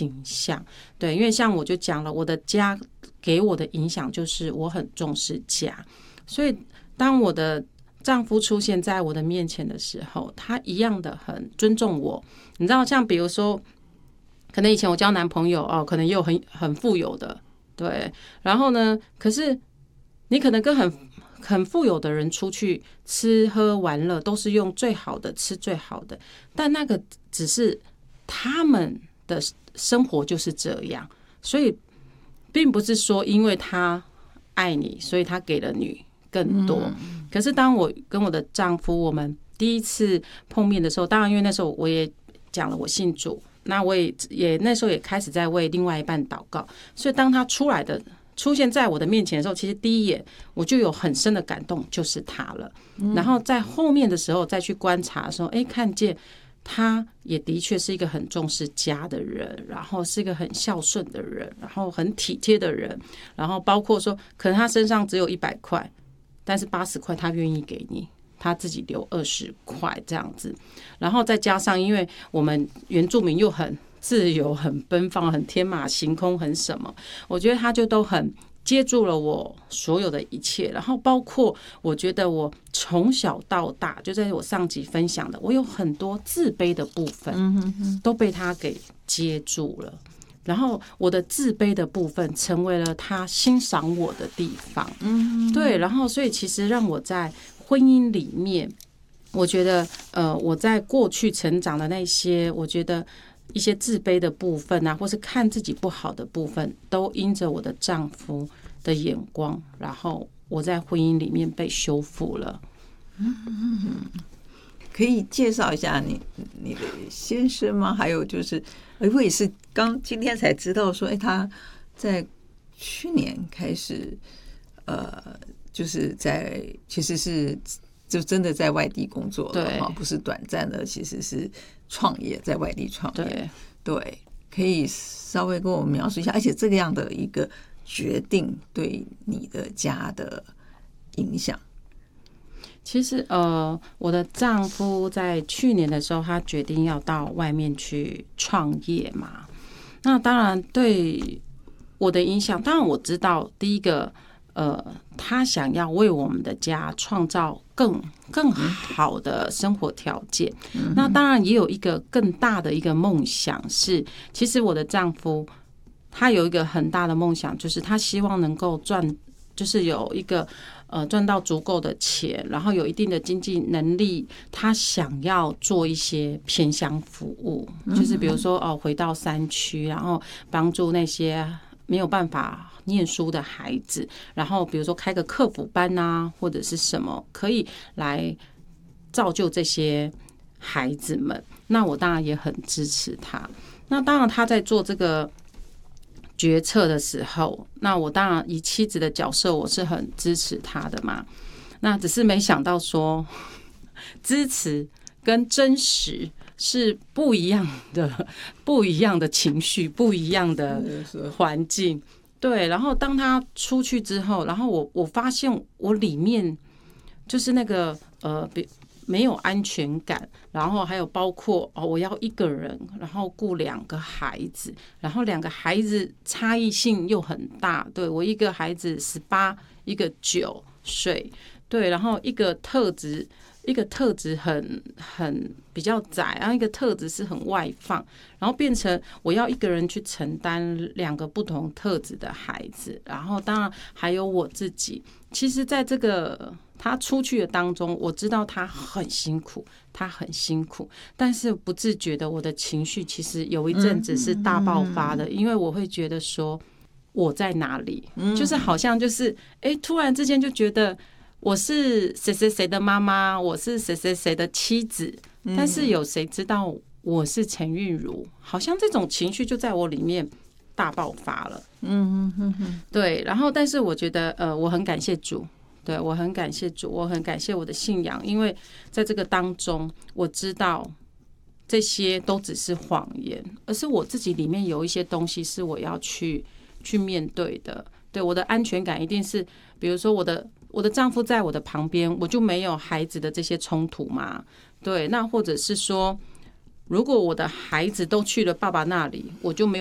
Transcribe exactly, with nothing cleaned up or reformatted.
形象。对，因为像我就讲了，我的家给我的影响就是我很重视家，所以当我的丈夫出现在我的面前的时候，他一样的很尊重我。你知道，像比如说，可能以前我交男朋友哦，可能也有很很富有的，对，然后呢，可是你可能跟很很富有的人出去吃喝玩乐，都是用最好的吃最好的，但那个只是他们的生活就是这样，所以并不是说因为他爱你，所以他给了你更多。嗯、可是当我跟我的丈夫我们第一次碰面的时候，当然因为那时候我也讲了我信主，那我也也那时候也开始在为另外一半祷告，所以当他出来的出现在我的面前的时候，其实第一眼我就有很深的感动，就是他了。嗯、然后在后面的时候再去观察的时候，哎，看见他也的确是一个很重视家的人，然后是一个很孝顺的人，然后很体贴的人，然后包括说可能他身上只有一百块，但是八十块他愿意给你，他自己留二十块这样子，然后再加上因为我们原住民又很自由、很奔放、很天马行空、很什么，我觉得他就都很接住了我所有的一切，然后包括我觉得我从小到大，就在我上集分享的，我有很多自卑的部分都被他给接住了，然后我的自卑的部分成为了他欣赏我的地方。对，然后所以其实让我在婚姻里面，我觉得呃我在过去成长的那些，我觉得一些自卑的部分啊，或是看自己不好的部分，都因着我的丈夫的眼光，然后我在婚姻里面被修复了。 嗯，可以介绍一下你你的先生吗？还有就是，我也是刚今天才知道说，哎，他在去年开始，呃，就是在其实是就真的在外地工作了哈，不是短暂的，其实是创业，在外地创业。对，对，可以稍微跟我描述一下，而且这个样的一个决定对你的家的影响。 其实呃，我的丈夫在去年的时候，他决定要到外面去创业嘛。那当然对我的影响，当然我知道，第一个呃，他想要为我们的家创造更更好的生活条件。嗯、那当然也有一个更大的一个梦想是，其实我的丈夫他有一个很大的梦想，就是他希望能够赚，就是有一个。呃，赚到足够的钱，然后有一定的经济能力，他想要做一些偏乡服务，就是比如说哦，回到山区，然后帮助那些没有办法念书的孩子，然后比如说开个客服班啊，或者是什么，可以来造就这些孩子们。那我当然也很支持他。那当然他在做这个决策的时候，那我当然以妻子的角色，我是很支持他的嘛。那只是没想到说，支持跟真实是不一样的，不一样的情绪，不一样的环境。对，然后当他出去之后，然后我我发现我里面就是那个呃，没有安全感，然后还有包括哦，我要一个人，然后顾两个孩子，然后两个孩子差异性又很大，对，我一个孩子十八，一个九岁，对，然后一个特质，一个特质很很比较窄，然后一个特质是很外放，然后变成我要一个人去承担两个不同特质的孩子，然后当然还有我自己，其实在这个他出去的当中，我知道他很辛苦，他很辛苦，但是不自觉的，我的情绪其实有一阵子是大爆发的，因为我会觉得说我在哪里，就是好像就是哎，突然之间就觉得我是谁谁谁的妈妈，我是谁谁谁的妻子，但是有谁知道我是陈韵如？好像这种情绪就在我里面大爆发了。嗯嗯嗯，对。然后，但是我觉得，呃，我很感谢主。对，我很感谢主，我很感谢我的信仰，因为在这个当中，我知道这些都只是谎言，而是我自己里面有一些东西是我要去去面对的。对，我的安全感一定是，比如说我的我的丈夫在我的旁边，我就没有孩子的这些冲突嘛。对，那或者是说，如果我的孩子都去了爸爸那里，我就没有。